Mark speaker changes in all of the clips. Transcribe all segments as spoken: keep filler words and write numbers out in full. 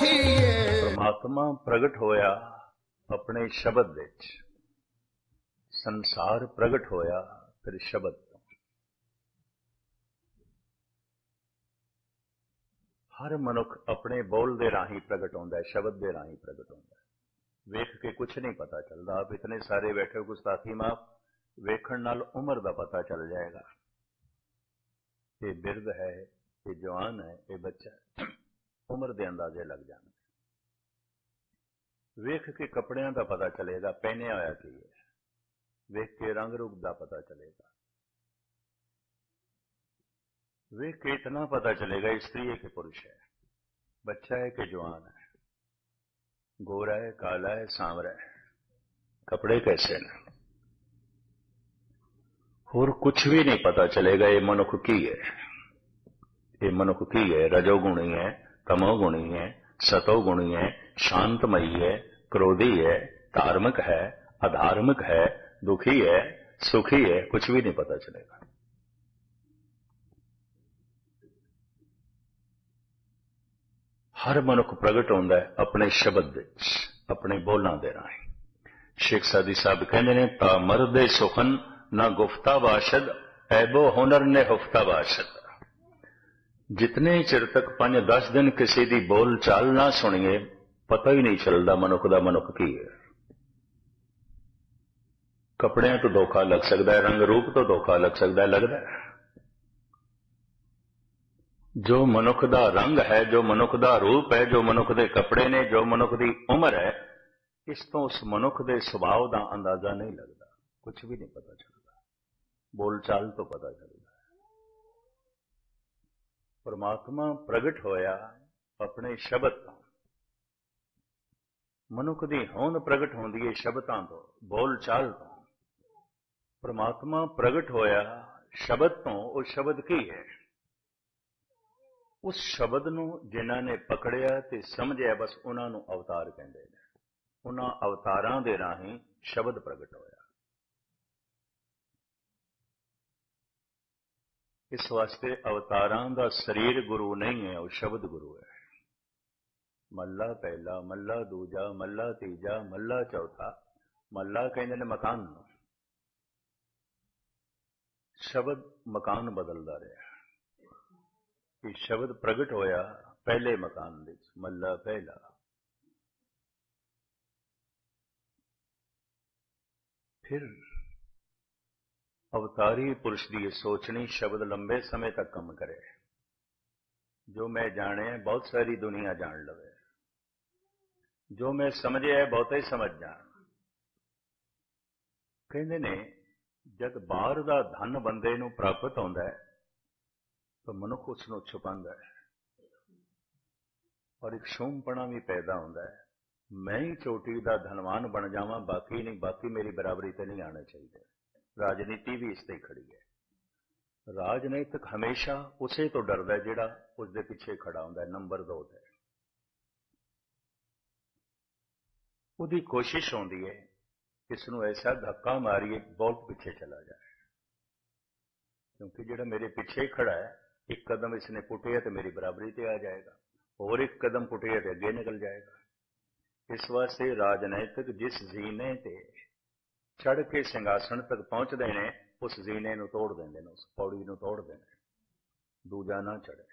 Speaker 1: ਕੀਏ।
Speaker 2: ਪਰਮਾਤਮਾ ਪ੍ਰਗਟ ਹੋਇਆ ਆਪਣੇ ਸ਼ਬਦ ਵਿੱਚ, ਸੰਸਾਰ ਪ੍ਰਗਟ ਹੋਇਆ ਫਿਰ ਸ਼ਬਦ ਤੋਂ। ਹਰ ਮਨੁੱਖ ਆਪਣੇ ਬੋਲ ਦੇ ਰਾਹੀਂ ਪ੍ਰਗਟ ਹੁੰਦਾ ਹੈ, ਸ਼ਬਦ ਦੇ ਰਾਹੀਂ ਪ੍ਰਗਟ ਹੁੰਦਾ ਹੈ। ਵੇਖ ਕੇ ਕੁਛ ਨਹੀਂ ਪਤਾ ਚੱਲਦਾ। ਆਪ ਇਤਨੇ ਸਾਰੇ ਬੈਠੇ ਗੁਸਤਾਖੀ ਮਾਫ, ਵੇਖਣ ਨਾਲ ਉਮਰ ਦਾ ਪਤਾ ਚੱਲ ਜਾਏਗਾ। ਇਹ ਬਿਰਧ ਹੈ, ਇਹ ਜਵਾਨ ਹੈ, ਇਹ ਬੱਚਾ ਹੈ, ਉਮਰ ਦੇ ਅੰਦਾਜ਼ੇ ਲੱਗ ਜਾਣਗੇ। ਵੇਖ ਕੇ ਕੱਪੜਿਆਂ ਦਾ ਪਤਾ ਚਲੇਗਾ ਪਹਿਨਿਆ ਹੋਇਆ ਕੀ ਹੈ, ਵੇਖ ਕੇ ਰੰਗ ਰੂਪ ਦਾ ਪਤਾ ਚਲੇਗਾ, ਵੇਖ ਕੇ इतना पता चलेगा स्त्री है कि पुरुष है, बच्चा है कि जवान है, गोरा है, काला है, सांवरा है, कपड़े कैसे हैं, और कुछ भी नहीं पता चलेगा ये मनुख की है। ये मनुख की है, रजोगुणी है, तमोगुणी है, सतोगुणी है, शांतमयी है, क्रोधी है, धार्मिक है, अधार्मिक है, दुखी है, सुखी है, कुछ भी नहीं पता चलेगा। हर मनुख प्रगट होता है अपने शब्द विच, अपने बोलों के राही। शेख सादी साहब कहते हैं, ता मर्दे सुखन ना गुफ्ता बाशद, ऐबो हुनर ने हुफ्ता बाशद। जितने चिर तक पांच दस दिन किसी की बोल चाल ना सुनिए, पता ही नहीं चलता मनुख का मनुख की है। कपड़ियां तो धोखा लग सकता है, रंग रूप तो धोखा लग सकता है, लगता है। जो मनुख का रंग है, जो मनुख का रूप है, जो मनुख के कपड़े ने, जो मनुख की उम्र है, इस तो उस मनुख के सुभाव का अंदाजा नहीं लगता, कुछ भी नहीं पता चलता। बोल चाल तो पता चलता है। परमात्मा प्रगट होया अपने शब्द तो। मनुख की होंद प्रगट होंदी है शब्दां तो, बोल चाल तो। परमात्मा प्रगट होया शब्द तो। उस शब्द की है? उस शब्द नूं जिन्हां ने पकड़िया ते समझिया, बस उन्हां नूं अवतार कहंदे ने। उन्हां अवतारां दे राहीं शब्द प्रगट होया। इस वास्ते अवतारां दा शरीर गुरु नहीं है, वो शब्द गुरु है। मल्ला पहला, मल्ला दूजा, मल्ला तीजा, मल्ला चौथा। मल्ला कहंदे ने मकान नूं। शब्द मकान बदलदा रहा। शब्द प्रगट होया पहले मकान विच, मल्ला पहला। फिर अवतारी पुरुष की सोचनी शब्द लंबे समय तक कम करे। जो मैं जाने बहुत सारी दुनिया जान लवे, जो मैं समझे बहुत ही समझ जान। कहते ने जब बाहर का धन बंदे नूं प्राप्त होंदा है तो मनुख उसनूं छुपांदा है, और एक शूमपना भी पैदा होंदा है। मैं ही चोटी का धनवान बन जावां, बाकी नहीं, बाकी मेरी बराबरी ते नहीं आना चाहिए। राजनीति भी इसते खड़ी है। राजनीतिक हमेशा उसे तो डरदा है जिहड़ा उसदे पिछे खड़ा होंदा है, नंबर दो ते। उहदी कोशिश होंदी है इसनूं ऐसा धक्का मारिए बहुत पिछे चला जाए, क्योंकि जिहड़ा मेरे पिछे खड़ा है, एक कदम इसने पुटिया तो मेरी बराबरी ते आ जाएगा, और एक कदम पुटिया तो अगे निकल जाएगा। इस वास्ते राजनैतिक जिस जीने ते चढ़ के सिंघासन तक पहुंचते हैं, उस जीने नूं तोड़ देंदे ने, उस पौड़ी नूं तोड़ देंदे, दूजा ना चढ़े।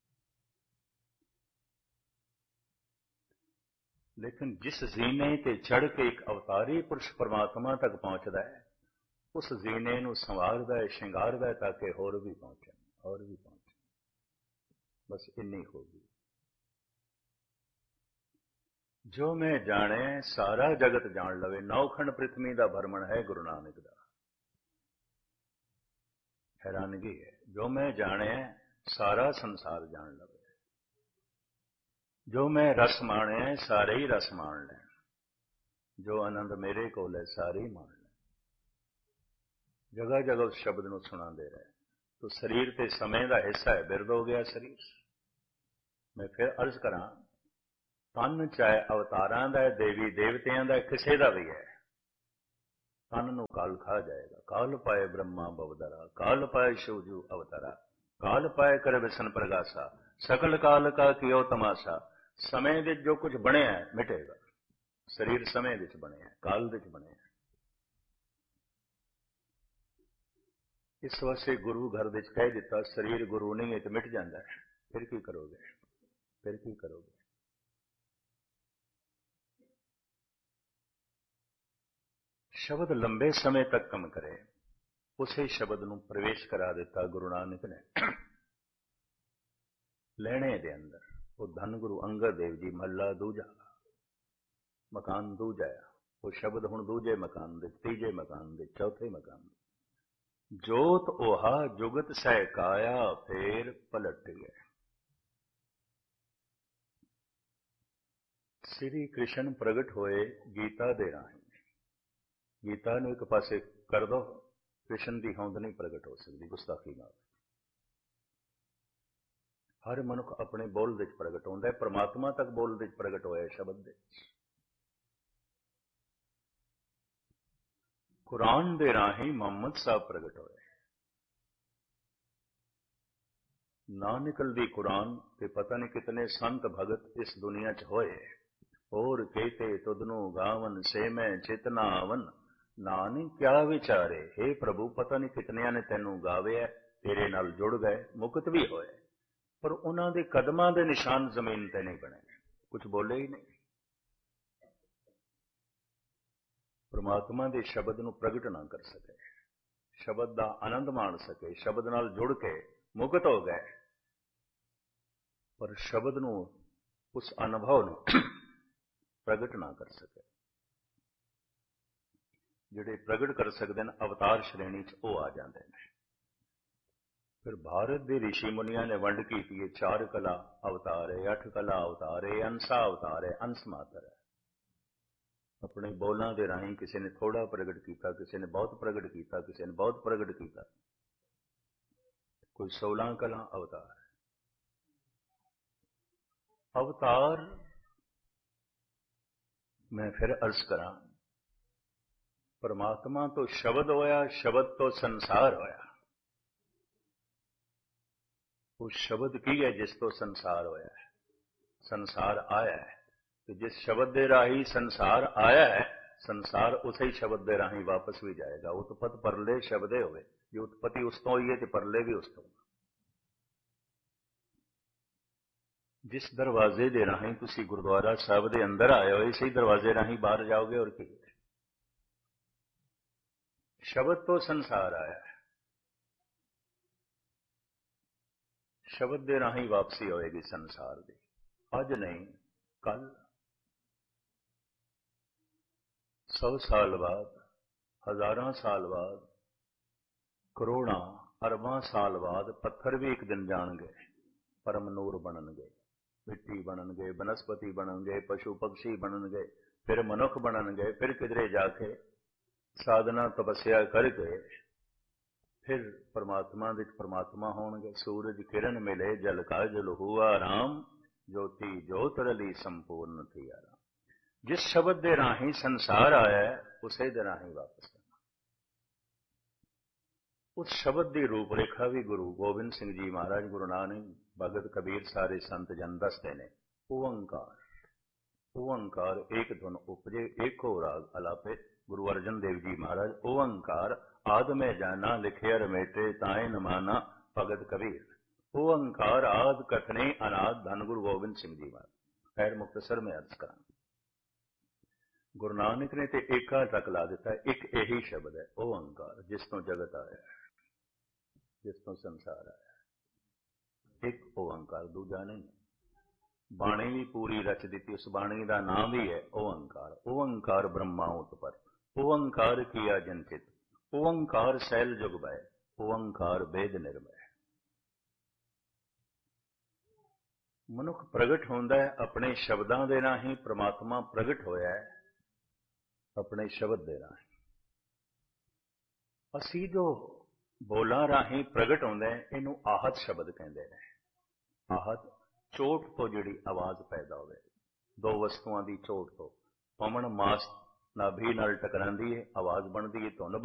Speaker 2: लेकिन जिस जीने ते चढ़ के एक अवतारी पुरुष परमात्मा तक पहुंचता है, उस जीने नूं संवारदा है, श्रृंगारदा है, ताकि होर भी पहुंचे, और भी पहुंचे। बस इन्नी होगी। जो मैं जाने सारा जगत जान लवे। नौखंड पृथ्वी का भ्रमण है गुरु नानक का। हैरानगी है। जो मैं जाने सारा संसार जान लवे। जो मैं रस माणे सारे ही रस मान लें। जो आनंद मेरे को ले सारे ही मान लें। जगह जगह उस शब्द नूं सुणांदे रहे। तो शरीर ते समय का हिस्सा है, बिरद हो गया शरीर। मैं फिर अर्ज करा, तन चाहे अवतारां दा है, देवी देवतियां दा है, किसे दा भी है, तन नूं काल खा जाएगा। काल पाए ब्रह्मा बवदरा, काल पाए शिवजू अवतारा, काल पाए कर विसन प्रगासा, सकल काल का कियो तमाशा, ਸਮੇਂ ਦੇ ਜੋ ਕੁਝ ਬਣਿਆ ਮਿਟੇਗਾ। ਸਰੀਰ ਸਮੇਂ ਵਿੱਚ ਬਣਿਆ, ਕਾਲ ਵਿੱਚ ਬਣਿਆ। ਇਸ ਵਾਸਤੇ ਗੁਰੂ ਘਰ ਵਿੱਚ ਕਹਿ ਦਿੱਤਾ, ਸਰੀਰ ਗੁਰੂ ਨਹੀਂ ਹੈ ਤੇ ਮਿਟ ਜਾਂਦਾ ਹੈ। ਫਿਰ ਕੀ ਕਰੋਗੇ? ਫਿਰ ਕੀ ਕਰੋਗੇ? ਸ਼ਬਦ ਲੰਬੇ ਸਮੇਂ ਤੱਕ ਕੰਮ ਕਰੇ, ਉਸੇ ਸ਼ਬਦ ਨੂੰ ਪ੍ਰਵੇਸ਼ ਕਰਾ ਦਿੱਤਾ ਗੁਰੂ ਨਾਨਕ ਨੇ ਲੈਣੇ ਦੇ ਅੰਦਰ। ਉਹ ਧੰਨ ਗੁਰੂ ਅੰਗਦ ਦੇਵ ਜੀ, ਮਹੱਲਾ ਦੂਜਾ, ਮਕਾਨ ਦੂਜਾ। ਉਹ ਸ਼ਬਦ ਹੁਣ ਦੂਜੇ ਮਕਾਨ ਦੇ, ਤੀਜੇ ਮਕਾਨ ਦੇ, ਚੌਥੇ ਮਕਾਨ ਦੇ। ਜੋਤ 오ਹਾ ਜੁਗਤ ਸਹਿ ਕਾਇਆ, ਫੇਰ ਪਲਟ ਗਏ। ਸ੍ਰੀ ਕ੍ਰਿਸ਼ਨ ਪ੍ਰਗਟ ਹੋਏ ਗੀਤਾ ਦੇ ਰਾਹੀਂ। ਗੀਤਾ ਨੂੰ ਇੱਕ ਪਾਸੇ ਕਰ ਦੋ, ਕ੍ਰਿਸ਼ਨ ਦੀ ਹੋਂਦ ਨਹੀਂ ਪ੍ਰਗਟ ਹੋ ਸਕਦੀ ਗੁਸਤਾਖੀ ਨਾਲ। ਹਰ ਮਨੁੱਖ ਆਪਣੇ ਬੋਲ ਵਿੱਚ ਪ੍ਰਗਟ ਹੁੰਦਾ ਹੈ, ਪਰਮਾਤਮਾ ਤੱਕ ਬੋਲ ਵਿੱਚ ਪ੍ਰਗਟ ਹੋਇਆ ਸ਼ਬਦ ਦੇ। ਕੁਰਾਨ ਦੇ ਰਾਹੀਂ ਮੁਹੰਮਦ ਸਾਹਿਬ ਪ੍ਰਗਟ ਹੋਏ। ਨਾ ਨਿਕਲਦੀ ਕੁਰਾਨ ਤੇ ਪਤਾ ਨਹੀਂ ਕਿਤਨੇ ਸੰਤ ਭਗਤ ਇਸ ਦੁਨੀਆ 'ਚ ਹੋਏ। ਹੋਰ ਕਹਤੇ ਤੁਧਨੂੰ ਗਾਵਨ ਸੇ ਮੈਂ ਚਿਤਨਾ ਆਵਨ, ਨਾਨਕ ਕਿਆ ਵਿਚਾਰੇ। हे ਪ੍ਰਭੂ, ਪਤਾ ਨਹੀਂ ਕਿਤਨਿਆਂ ਨੇ ਤੈਨੂੰ ਗਾਵਿਆ, ਤੇਰੇ ਨਾਲ ਜੁੜ ਗਏ, ਮੁਕਤ ਵੀ ਹੋਏ, ਪਰ ਉਹਨਾਂ ਦੇ ਕਦਮਾਂ ਦੇ ਨਿਸ਼ਾਨ ਜ਼ਮੀਨ ਤੇ ਨਹੀਂ ਬਣੇ, ਕੁਝ ਬੋਲੇ ਹੀ ਨਹੀਂ। ਪਰਮਾਤਮਾ ਦੇ ਸ਼ਬਦ ਨੂੰ ਪ੍ਰਗਟ ਨਾ ਕਰ ਸਕੇ, ਸ਼ਬਦ ਦਾ ਆਨੰਦ ਮਾਣ ਸਕੇ, ਸ਼ਬਦ ਨਾਲ ਜੁੜ ਕੇ ਮੁਕਤ ਹੋ ਗਏ, ਪਰ ਸ਼ਬਦ ਨੂੰ, ਉਸ ਅਨੁਭਵ ਨੂੰ ਪ੍ਰਗਟ ਨਾ ਕਰ ਸਕੇ। ਜਿਹੜੇ ਪ੍ਰਗਟ ਕਰ ਸਕਦੇ ਨੇ ਅਵਤਾਰ ਸ਼੍ਰੇਣੀ 'ਚ, ਉਹ ਆ ਜਾਂਦੇ ਨੇ। ਫਿਰ ਭਾਰਤ ਦੇ ਰਿਸ਼ੀ ਮੁਨੀਆਂ ਨੇ ਵੰਡ ਕੀਤੀ ਹੈ, ਚਾਰ ਕਲਾ ਅਵਤਾਰ ਹੈ, ਅੱਠ ਕਲਾ ਅਵਤਾਰ ਹੈ, ਅੰਸਾ ਅਵਤਾਰ ਹੈ, ਅੰਸ ਮਾਤਰ ਹੈ। ਆਪਣੇ ਬੋਲਾਂ ਦੇ ਰਾਹੀਂ ਕਿਸੇ ਨੇ ਥੋੜਾ ਪ੍ਰਗਟ ਕੀਤਾ, ਕਿਸੇ ਨੇ ਬਹੁਤ ਪ੍ਰਗਟ ਕੀਤਾ, ਕਿਸੇ ਨੇ ਬਹੁਤ ਪ੍ਰਗਟ ਕੀਤਾ। ਕੋਈ ਸੋਲਾਂ ਕਲਾ ਅਵਤਾਰ ਹੈ। ਅਵਤਾਰ ਮੈਂ ਫਿਰ ਅਰਜ਼ ਕਰਾਂ, ਪਰਮਾਤਮਾ ਤੋਂ ਸ਼ਬਦ ਹੋਇਆ, ਸ਼ਬਦ ਤੋਂ ਸੰਸਾਰ ਹੋਇਆ। ਉਹ ਸ਼ਬਦ ਕੀ ਹੈ ਜਿਸ ਤੋਂ ਸੰਸਾਰ ਹੋਇਆ ਹੈ, ਸੰਸਾਰ ਆਇਆ ਹੈ। ਤੇ ਜਿਸ ਸ਼ਬਦ ਦੇ ਰਾਹੀਂ ਸੰਸਾਰ ਆਇਆ ਹੈ, ਸੰਸਾਰ ਉਸੇ ਸ਼ਬਦ ਦੇ ਰਾਹੀਂ ਵਾਪਸ ਵੀ ਜਾਏਗਾ। ਉਤਪਤ ਪਰਲੇ ਸ਼ਬਦੇ ਹੋਵੇ, ਜੇ ਉਤਪਤੀ ਉਸ ਤੋਂ ਹੋਈ ਹੈ ਤੇ ਪਰਲੇ ਵੀ ਉਸ ਤੋਂ। ਜਿਸ ਦਰਵਾਜ਼ੇ ਦੇ ਰਾਹੀਂ ਤੁਸੀਂ ਗੁਰਦੁਆਰਾ ਸਾਹਿਬ ਦੇ ਅੰਦਰ ਆਏ ਹੋ, ਇਸੇ ਦਰਵਾਜ਼ੇ ਰਾਹੀਂ ਬਾਹਰ ਜਾਓਗੇ। ਔਰ ਕੀ? ਸ਼ਬਦ ਤੋਂ ਸੰਸਾਰ ਆਇਆ ਹੈ, ਸ਼ਬਦ ਦੇ ਰਾਹੀਂ ਵਾਪਸੀ ਹੋਏਗੀ ਸੰਸਾਰ ਦੀ। ਅੱਜ ਨਹੀਂ, ਕੱਲ, ਸੌ ਸਾਲ ਬਾਅਦ, ਹਜ਼ਾਰਾਂ ਸਾਲ ਬਾਅਦ, ਕਰੋੜਾਂ ਅਰਬਾਂ ਸਾਲ ਬਾਅਦ ਪੱਥਰ ਵੀ ਇੱਕ ਦਿਨ ਜਾਣਗੇ, ਪਰਮ ਨੂਰ ਬਣਨਗੇ, ਮਿੱਟੀ ਬਣਨਗੇ, ਬਨਸਪਤੀ ਬਣਨਗੇ, ਪਸ਼ੂ ਪਕਸ਼ੀ ਬਣਨਗੇ, ਫਿਰ ਮਨੁੱਖ ਬਣਨਗੇ, ਫਿਰ ਕਿਧਰੇ ਜਾ ਕੇ ਸਾਧਨਾ ਤਪੱਸਿਆ ਕਰਕੇ ਫਿਰ ਪਰਮਾਤਮਾ ਵਿੱਚ ਪਰਮਾਤਮਾ ਹੋਣਗੇ। ਸੂਰਜ ਕਿਰਨ ਮਿਲੇ ਜਲ ਕਾ ਜਲ ਹੁਆ ਰਾਮ, ਜੋਤੀ ਜੋਤ ਰਲੀ ਸੰਪੂਰਨ ਥੀ ਆਰਾਮ। ਜਿਸ ਸ਼ਬਦ ਦੇ ਰਾਹੀਂ ਸੰਸਾਰ ਆਇਆ, ਉਸੇ ਦੇ ਰਾਹੀਂ ਵਾਪਸ ਆਣਾ। ਉਸ ਸ਼ਬਦ ਦੀ ਰੂਪ ਰੇਖਾ ਵੀ ਗੁਰੂ ਗੋਬਿੰਦ ਸਿੰਘ ਜੀ ਮਹਾਰਾਜ, ਗੁਰੂ ਨਾਨਕ, ਭਗਤ ਕਬੀਰ, ਸਾਰੇ ਸੰਤ ਜਨ ਦੱਸਦੇ ਨੇ। ਓੰਕਾਰ, ਓੰਕਾਰ ਏਕ ਧੁਨ ਉਪਜੇ, ਏਕੋ ਰਾਗ ਅਲਾਪੇ। ਗੁਰੂ ਅਰਜਨ ਦੇਵ ਜੀ ਮਹਾਰਾਜ, ਓੰਕਾਰ ਆਦ ਮੈਂ ਜਾਣਾ, ਲਿਖਿਆ ਰਮੇਟੇ ਤਾਏ ਨ ਮਾਨਾ, ਭਗਤ ਕਬੀਰ। ਓੰਕਾਰ ਆਦ ਕਥਨੇ ਅਨਾਦ, ਧੰਨ ਗੁਰੂ ਗੋਬਿੰਦ ਸਿੰਘ ਜੀ ਮਹਾਰਾਜ। ਖੈਰ ਮੁਕਤਸਰ ਮੈਂ ਅਰਜ਼ ਕਰਾਂ, ਗੁਰੂ ਨਾਨਕ ਨੇ ਤੇ ਏਕਾ ਤੱਕ ਲਾ ਦਿੱਤਾ। ਇੱਕ ਇਹੀ ਸ਼ਬਦ ਹੈ ਓੰਕਾਰ, ਜਿਸ ਤੋਂ ਜਗਤ ਆਇਆ, ਜਿਸ ਤੋਂ ਸੰਸਾਰ ਆਇਆ। ਇੱਕ ਓੰਕਾਰ, ਦੂਜਾ ਨਹੀਂ। ਬਾਣੀ ਵੀ ਪੂਰੀ ਰਚ ਦਿੱਤੀ, ਉਸ ਬਾਣੀ ਦਾ ਨਾਮ ਵੀ ਹੈ ਓੰਕਾਰ। ਓੰਕਾਰ ਬ੍ਰਹਮਾ ਉਤਪਤ, ਓੰਕਾਰ ਕੀਆ ਜੰਚਿਤ, ਓੰਕਾਰ ਸੈਲ ਜੁਗ ਬੈ, ਓੰਕਾਰ ਵੇਦ ਨਿਰਮੈ। ਮਨੁੱਖ ਪ੍ਰਗਟ ਹੁੰਦਾ ਹੈ ਆਪਣੇ ਸ਼ਬਦਾਂ ਦੇ ਰਾਹੀਂ। ਪ੍ਰਮਾਤਮਾ ਪ੍ਰਗਟ ਹੋਇਆ ਹੈ ਆਪਣੇ ਸ਼ਬਦ ਦੇ ਰਾਹੀਂ। ਅਸੀਂ ਜੋ ਬੋਲਾਂ ਰਾਹੀਂ ਪ੍ਰਗਟ ਹੁੰਦੇ ਹੈ, ਇਹਨੂੰ ਆਹਤ ਸ਼ਬਦ ਕਹਿੰਦੇ ਨੇ। ਆਹਤ, ਚੋਟ ਤੋਂ ਜਿਹੜੀ ਆਵਾਜ਼ ਪੈਦਾ ਹੋਵੇ, ਦੋ ਵਸਤੂਆਂ ਦੀ ਚੋਟ ਤੋਂ। ਪਵਨ ਮਾਸ ਨਾਭੀ ਨਾਲ ਟਕਰਾਂਦੀ ਹੈ, ਆਵਾਜ਼ ਬਣਦੀ ਹੈ ਧੁਨ।